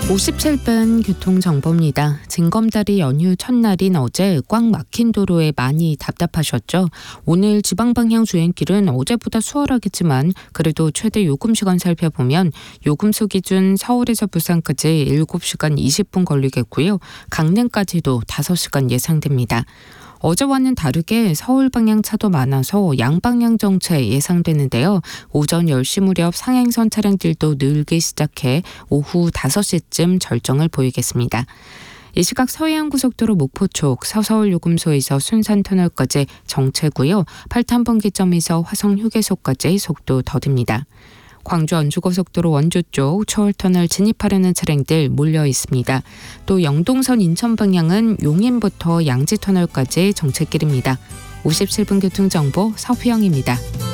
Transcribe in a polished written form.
57분 교통정보입니다. 징검다리 연휴 첫날인 어제 꽉 막힌 도로에 많이 답답하셨죠? 오늘 지방방향 주행길은 어제보다 수월하겠지만 그래도 최대 요금시간 살펴보면 요금소 기준 서울에서 부산까지 7시간 20분 걸리겠고요. 강릉까지도 5시간 예상됩니다. 어제와는 다르게 서울 방향 차도 많아서 양방향 정체 예상되는데요. 오전 10시 무렵 상행선 차량들도 늘기 시작해 오후 5시쯤 절정을 보이겠습니다. 이 시각 서해안고속도로 목포 쪽 서서울 요금소에서 순산터널까지 정체고요. 8탄분기점에서 화성휴게소까지 속도 더딥니다. 광주 원주고속도로 원주 쪽 초월터널 진입하려는 차량들 몰려 있습니다. 또 영동선 인천 방향은 용인부터 양지터널까지 정체길입니다. 57분 교통정보 서휘영입니다.